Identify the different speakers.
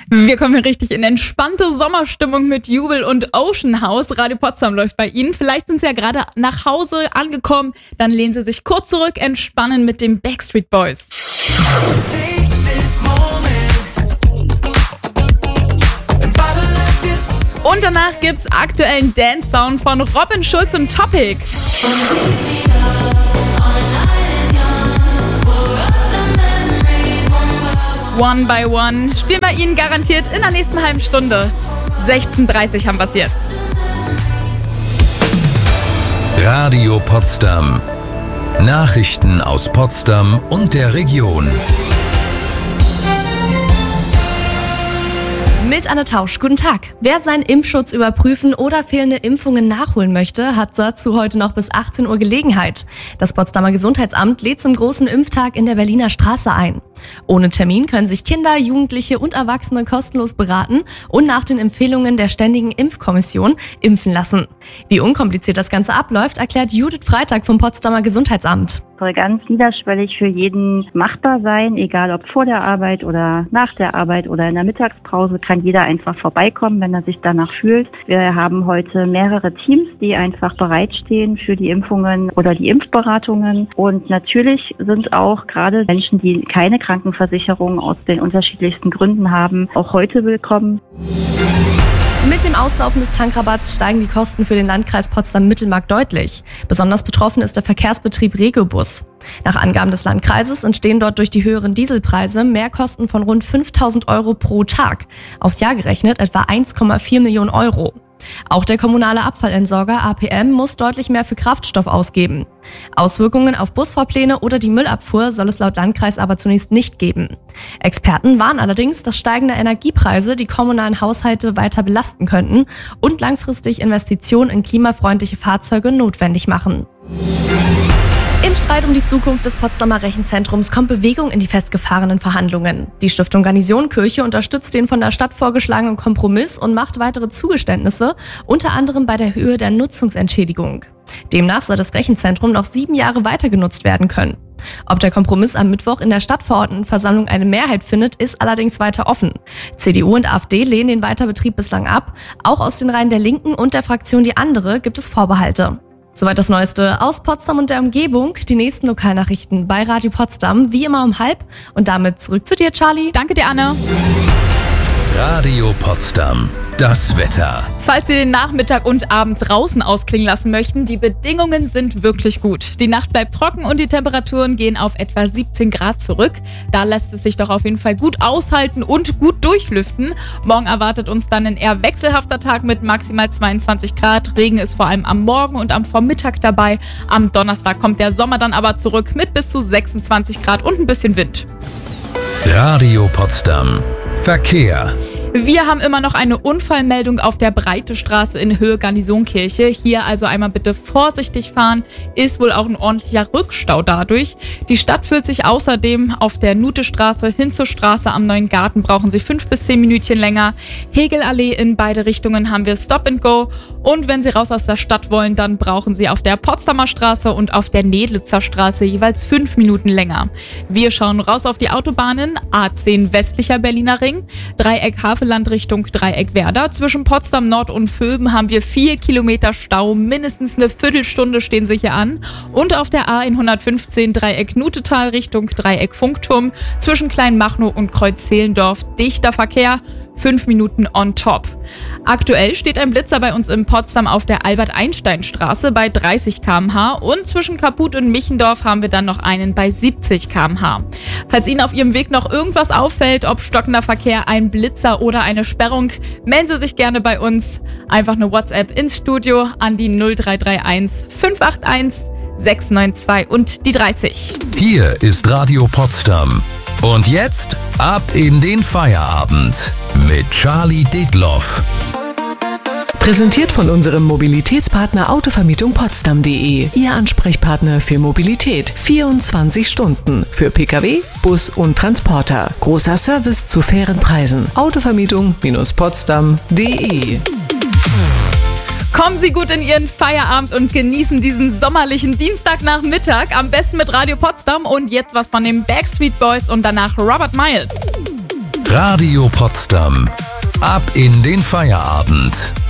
Speaker 1: Wir kommen hier richtig in entspannte Sommerstimmung mit Jubel und Ocean House. Radio Potsdam läuft bei Ihnen. Vielleicht sind Sie ja gerade nach Hause angekommen. Dann lehnen Sie sich kurz zurück, entspannen mit den Backstreet Boys. Und danach gibt's aktuellen Dance-Sound von Robin Schulz und Topic. One by One spielen wir Ihnen garantiert in der nächsten halben Stunde. 16:30 haben wir's jetzt.
Speaker 2: Radio Potsdam. Nachrichten aus Potsdam und der Region.
Speaker 3: Mit Anne Tausch, guten Tag. Wer seinen Impfschutz überprüfen oder fehlende Impfungen nachholen möchte, hat dazu heute noch bis 18 Uhr Gelegenheit. Das Potsdamer Gesundheitsamt lädt zum großen Impftag in der Berliner Straße ein. Ohne Termin können sich Kinder, Jugendliche und Erwachsene kostenlos beraten und nach den Empfehlungen der Ständigen Impfkommission impfen lassen. Wie unkompliziert das Ganze abläuft, erklärt Judith Freitag vom Potsdamer Gesundheitsamt.
Speaker 4: Soll ganz niederschwellig für jeden machbar sein, egal ob vor der Arbeit oder nach der Arbeit oder in der Mittagspause, kann jeder einfach vorbeikommen, wenn er sich danach fühlt. Wir haben heute mehrere Teams, die einfach bereitstehen für die Impfungen oder die Impfberatungen. Und natürlich sind auch gerade Menschen, die keine Krankenversicherung aus den unterschiedlichsten Gründen haben, auch heute willkommen.
Speaker 3: Mit dem Auslaufen des Tankrabatts steigen die Kosten für den Landkreis Potsdam-Mittelmark deutlich. Besonders betroffen ist der Verkehrsbetrieb Regiobus. Nach Angaben des Landkreises entstehen dort durch die höheren Dieselpreise Mehrkosten von rund 5.000 Euro pro Tag. Aufs Jahr gerechnet etwa 1,4 Millionen Euro. Auch der kommunale Abfallentsorger APM muss deutlich mehr für Kraftstoff ausgeben. Auswirkungen auf Busfahrpläne oder die Müllabfuhr soll es laut Landkreis aber zunächst nicht geben. Experten warnen allerdings, dass steigende Energiepreise die kommunalen Haushalte weiter belasten könnten und langfristig Investitionen in klimafreundliche Fahrzeuge notwendig machen. Im Streit um die Zukunft des Potsdamer Rechenzentrums kommt Bewegung in die festgefahrenen Verhandlungen. Die Stiftung Garnisonkirche unterstützt den von der Stadt vorgeschlagenen Kompromiss und macht weitere Zugeständnisse, unter anderem bei der Höhe der Nutzungsentschädigung. Demnach soll das Rechenzentrum noch 7 Jahre weiter genutzt werden können. Ob der Kompromiss am Mittwoch in der Stadtverordnetenversammlung eine Mehrheit findet, ist allerdings weiter offen. CDU und AfD lehnen den Weiterbetrieb bislang ab. Auch aus den Reihen der Linken und der Fraktion Die Andere gibt es Vorbehalte. Soweit das Neueste aus Potsdam und der Umgebung. Die nächsten Lokalnachrichten bei Radio Potsdam, wie immer um 12:30. Und damit zurück zu dir, Charlie.
Speaker 1: Danke dir, Anne.
Speaker 2: Radio Potsdam. Das Wetter.
Speaker 1: Falls Sie den Nachmittag und Abend draußen ausklingen lassen möchten, die Bedingungen sind wirklich gut. Die Nacht bleibt trocken und die Temperaturen gehen auf etwa 17 Grad zurück. Da lässt es sich doch auf jeden Fall gut aushalten und gut durchlüften. Morgen erwartet uns dann ein eher wechselhafter Tag mit maximal 22 Grad. Regen ist vor allem am Morgen und am Vormittag dabei. Am Donnerstag kommt der Sommer dann aber zurück mit bis zu 26 Grad und ein bisschen Wind.
Speaker 2: Radio Potsdam. Verkehr.
Speaker 1: Wir haben immer noch eine Unfallmeldung auf der Breite Straße in Höhe Garnisonkirche. Hier also einmal bitte vorsichtig fahren. Ist wohl auch ein ordentlicher Rückstau dadurch. Die Stadt führt sich außerdem auf der Nutestraße hin zur Straße am Neuen Garten. Brauchen Sie 5 bis 10 Minütchen länger. Hegelallee in beide Richtungen haben wir Stop and Go. Und wenn Sie raus aus der Stadt wollen, dann brauchen Sie auf der Potsdamer Straße und auf der Nedlitzer Straße jeweils 5 Minuten länger. Wir schauen raus auf die Autobahnen. A10 westlicher Berliner Ring, Dreieck Havelland Richtung Dreieck Werder. Zwischen Potsdam Nord und Vöben haben wir 4 Kilometer Stau. Mindestens eine Viertelstunde stehen sie hier an. Und auf der A115 Dreieck Nutetal Richtung Dreieck Funkturm. Zwischen Kleinmachnow und Kreuz Zehlendorf dichter Verkehr. 5 Minuten on top. Aktuell steht ein Blitzer bei uns in Potsdam auf der Albert-Einstein-Straße bei 30 km/h und zwischen Kaput und Michendorf haben wir dann noch einen bei 70 km/h. Falls Ihnen auf Ihrem Weg noch irgendwas auffällt, ob stockender Verkehr, ein Blitzer oder eine Sperrung, melden Sie sich gerne bei uns. Einfach eine WhatsApp ins Studio an die 0331 581 692 und die 30.
Speaker 2: Hier ist Radio Potsdam. Und jetzt ab in den Feierabend mit Charlie Detloff.
Speaker 5: Präsentiert von unserem Mobilitätspartner Autovermietung Potsdam.de. Ihr Ansprechpartner für Mobilität. 24 Stunden. Für Pkw, Bus und Transporter. Großer Service zu fairen Preisen. Autovermietung-potsdam.de.
Speaker 1: Kommen Sie gut in Ihren Feierabend und genießen diesen sommerlichen Dienstagnachmittag. Am besten mit Radio Potsdam und jetzt was von den Backstreet Boys und danach Robert Miles.
Speaker 2: Radio Potsdam. Ab in den Feierabend.